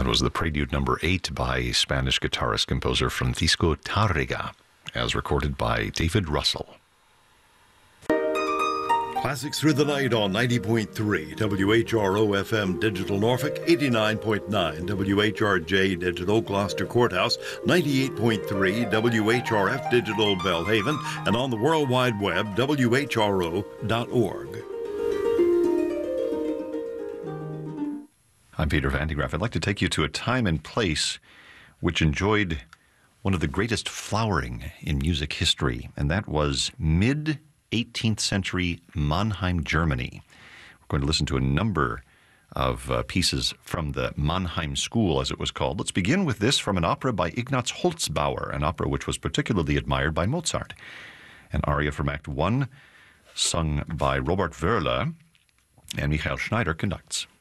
That was the Prelude number 8 by Spanish guitarist-composer Francisco Tárrega, as recorded by David Russell. Classics Through the Night on 90.3 WHRO FM Digital Norfolk, 89.9 WHRJ Digital Gloucester Courthouse, 98.3 WHRF Digital Belhaven, and on the World Wide Web, WHRO.org. I'm Peter Van de Graaff. I'd like to take you to a time and place which enjoyed one of the greatest flowering in music history, and that was mid-18th century Mannheim, Germany. We're going to listen to a number of pieces from the Mannheim School, as it was called. Let's begin with this from an opera by Ignaz Holzbauer, an opera which was particularly admired by Mozart. An aria from Act 1, sung by Robert Wöhrle, and Michael Schneider conducts.